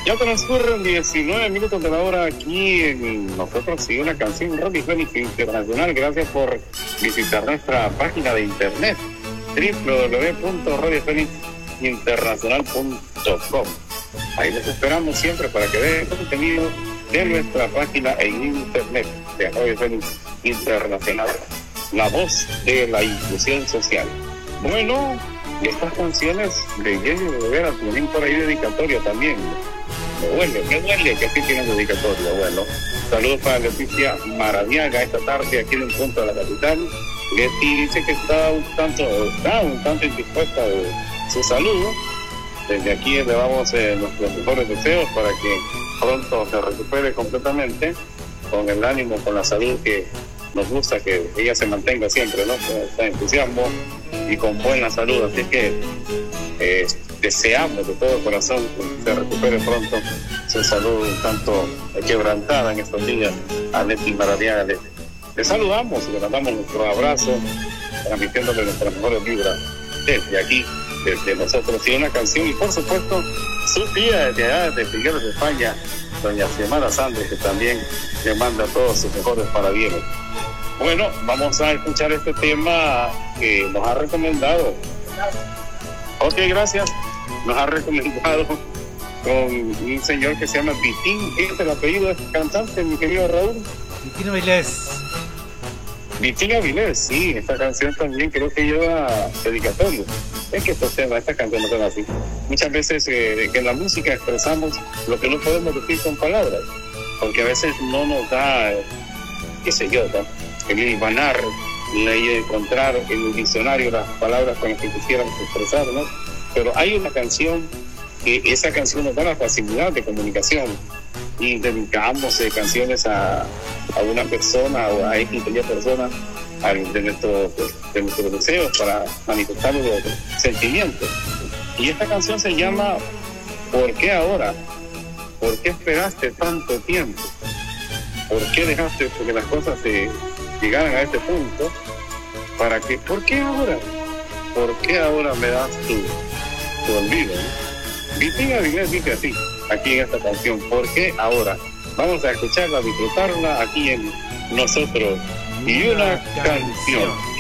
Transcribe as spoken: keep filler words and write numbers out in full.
Ya transcurren diecinueve minutos de la hora aquí en nosotros, sí, una canción Radio Fénix Internacional. Gracias por visitar nuestra página de internet doble u doble u doble u punto radio fénix internacional punto com. Ahí les esperamos siempre para que vean contenido de nuestra página en internet de Radio Fénix Internacional, la voz de la inclusión social. Bueno, y estas canciones de Jenny Rivera tienen por ahí dedicatoria también. Me duele, me duele que sí tienen dedicatoria. Bueno, saludos para Leticia Maradiaga esta tarde aquí en el punto de la capital. Leti dice que está un tanto, está un tanto indispuesta de su salud. Desde aquí le damos eh, nuestros mejores deseos para que pronto se recupere completamente, con el ánimo, con la salud que nos gusta que ella se mantenga siempre, ¿no? Con este entusiasmo y con buena salud. Así que eh, deseamos de todo corazón que se recupere pronto su salud un tanto quebrantada en estos días a Leti Maradiaga. Le, le saludamos y le mandamos nuestro abrazo, transmitiéndole nuestras mejores vibras desde aquí, desde nosotros. Y una canción, y por supuesto, su tía desde allá, de Figueres de España, doña Xiomara Sández, que también le manda todos sus mejores parabienes. Bueno, vamos a escuchar este tema que nos ha recomendado. Ok, gracias. Nos ha recomendado con un señor que se llama Vitín. ¿Es el apellido de este cantante, mi querido Raúl? Vitín Avilés. Vitín Avilés, sí. Esta canción también creo que lleva dedicatorio. Es que estos temas, estas canciones son así. Muchas veces eh, que en la música expresamos lo que no podemos decir con palabras, porque a veces no nos da, eh, qué sé yo, ¿no? El hilvanar, el encontrar en el diccionario las palabras con las que quisiéramos expresar, ¿no? Pero hay una canción que esa canción nos da la facilidad de comunicación, y dedicamos eh, canciones a, a una persona o a X persona de, nuestro, de nuestros deseos para manifestar los sentimientos. Y esta canción se llama ¿Por qué ahora? ¿Por qué esperaste tanto tiempo? ¿Por qué dejaste que las cosas se llegaran a este punto? ¿Para qué? ¿Por qué ahora? ¿Por qué ahora me das tu, tu olvido? Vitín Avilés dice así, aquí en esta canción, ¿por qué ahora? Vamos a escucharla, a disfrutarla aquí en Nosotros y una canción.